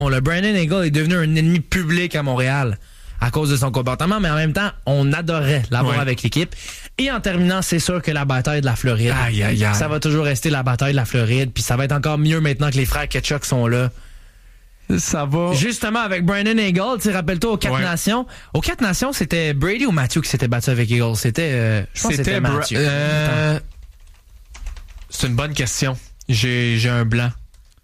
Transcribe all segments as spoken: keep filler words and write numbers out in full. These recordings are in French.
Le Brandon Ingle est devenu un ennemi public à Montréal à cause de son comportement, mais en même temps, on adorait l'avoir ouais. avec l'équipe. Et en terminant, c'est sûr que la bataille de la Floride, aïe, aïe, aïe. ça va toujours rester la bataille de la Floride, puis ça va être encore mieux maintenant que les frères Ketchuk sont là. Ça va. Justement, avec Brandon Ingle, tu rappelle-toi aux quatre ouais. Nations. Aux quatre Nations, c'était Brady ou Matthew qui s'était battu avec Eagle? C'était, euh, je pense c'était, que c'était Bra- Matthew. Euh, c'est une bonne question. J'ai, j'ai un blanc.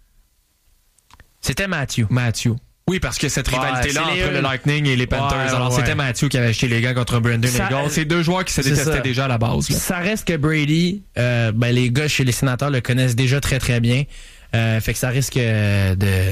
C'était Matthew. Matthew. Oui, parce que cette rivalité-là ouais, entre les... le Lightning et les Panthers. Ouais, alors, ouais. c'était Matthew qui avait acheté les gars contre Brandon Ingle. C'est deux joueurs qui se détestaient ça. déjà à la base. Là. Ça reste que Brady, euh, ben, les gars chez les Sénateurs le connaissent déjà très, très bien. Euh, fait que ça risque de,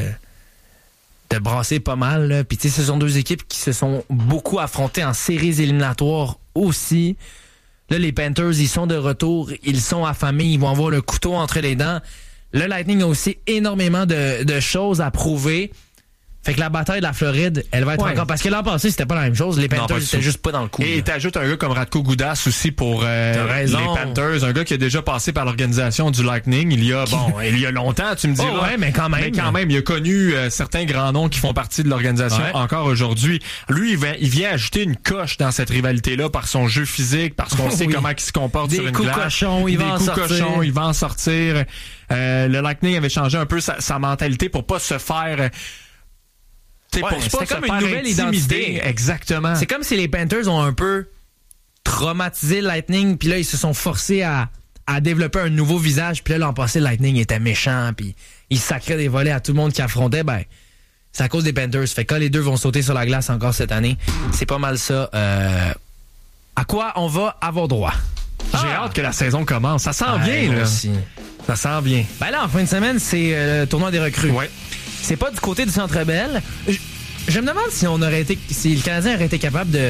de brasser pas mal. Là. Puis, tu sais, ce sont deux équipes qui se sont beaucoup affrontées en séries éliminatoires aussi. Là, les Panthers, ils sont de retour. Ils sont affamés. Ils vont avoir le couteau entre les dents. Le Lightning a aussi énormément de, de choses à prouver. Fait que la bataille de la Floride, elle va être ouais. encore... Parce que l'an passé, c'était pas la même chose. Les Panthers, c'était juste pas dans le coup. Et t'ajoutes un gars comme Radko Gudas aussi pour euh, les Panthers. Un gars qui a déjà passé par l'organisation du Lightning il y a, bon, il y a longtemps, tu me diras. Oh ouais, mais quand même. Mais quand même, il a connu euh, certains grands noms qui font partie de l'organisation ouais. encore aujourd'hui. Lui, il vient, il vient ajouter une coche dans cette rivalité-là par son jeu physique, parce qu'on sait oui. comment il se comporte des sur une coups glace. Cochons, il des va coups en sortir. cochons, il va en sortir. Euh, le Lightning avait changé un peu sa, sa mentalité pour pas se faire... C'est ouais, pour comme une nouvelle identité. Exactement. C'est comme si les Panthers ont un peu traumatisé le Lightning, puis là, ils se sont forcés à, à développer un nouveau visage. Puis là, l'an passé, le Lightning était méchant, puis il sacrait des volets à tout le monde qui affrontait. Ben, c'est à cause des Panthers. Fait que quand les deux vont sauter sur la glace encore cette année, c'est pas mal ça. Euh, à quoi on va avoir droit? J'ai ah. hâte que la saison commence. Ça s'en ah, vient, là. Aussi. Ça s'en vient. Ben là, en fin de semaine, c'est euh, le tournoi des recrues. Ouais. C'est pas du côté du Centre Bell. Je, je me demande si on aurait été, si le Canadien aurait été capable de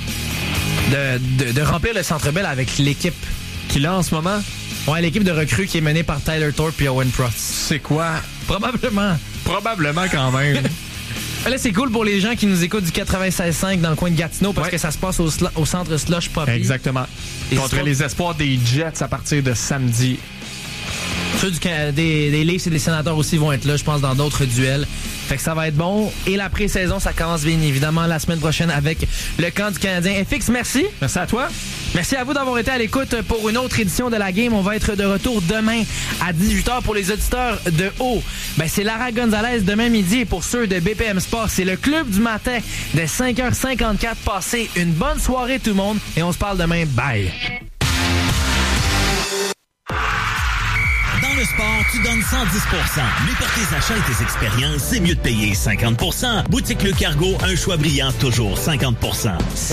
de, de, de remplir le Centre Bell avec l'équipe qu'il a en ce moment. Ouais, l'équipe de recrues qui est menée par Tyler Thorpe et Owen Prost. C'est quoi? Probablement. Probablement quand même. Là, c'est cool pour les gens qui nous écoutent du quatre-vingt-seize cinq dans le coin de Gatineau parce ouais. que ça se passe au, sl- au centre Slush Poppy. Exactement. Et contre les pas... espoirs des Jets à partir de samedi. Ceux du, des, des Leafs et des Sénateurs aussi vont être là, je pense, dans d'autres duels. Fait que ça va être bon. Et la pré-saison, ça commence bien évidemment la semaine prochaine avec le camp du Canadien. F X, merci. Merci à toi. Merci à vous d'avoir été à l'écoute pour une autre édition de la Game. On va être de retour demain à dix-huit heures pour les auditeurs de haut. Ben, c'est Lara Gonzalez demain midi et pour ceux de B P M Sport, c'est le club du matin de cinq heures cinquante-quatre. Passez une bonne soirée tout le monde et on se parle demain. Bye. Dans le sport, tu donnes cent dix pour cent. Mais pour tes achats et tes expériences, c'est mieux de payer cinquante pour cent. Boutique Le Cargo, un choix brillant, toujours cinquante pour cent.